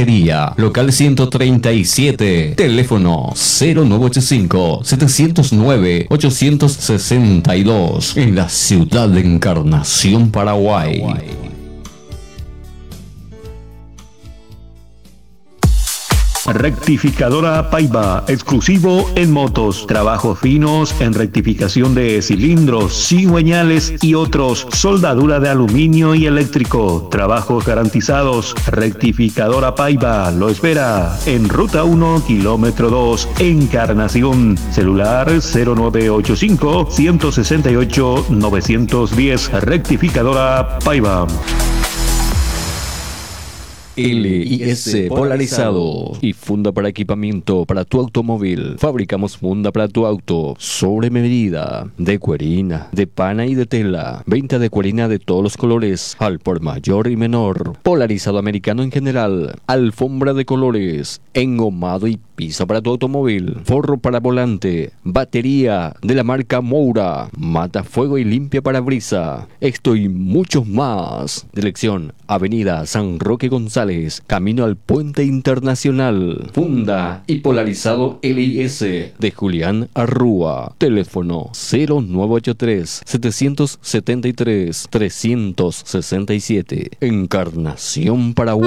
Batería, local 137, teléfono 0985-709-862, en la ciudad de Encarnación, Paraguay. Rectificadora Paiva, exclusivo en motos, trabajos finos en rectificación de cilindros, cigüeñales y otros, soldadura de aluminio y eléctrico, trabajos garantizados. Rectificadora Paiva lo espera en Ruta 1, kilómetro 2, Encarnación. Celular 0985-168-910. Rectificadora Paiva. LIS Polarizado y funda para equipamiento para tu automóvil. Fabricamos funda para tu auto sobre medida, de cuerina, de pana y de tela. Venta de cuerina de todos los colores, al por mayor y menor. Polarizado americano en general. Alfombra de colores, engomado y piso para tu automóvil. Forro para volante. Batería de la marca Moura. Mata fuego y limpia parabrisa. Esto y muchos más. Dirección: Avenida San Roque González, camino al Puente Internacional. Funda y polarizado LIS de Julián Arrúa. Teléfono 0983-773-367. Encarnación, Paraguay.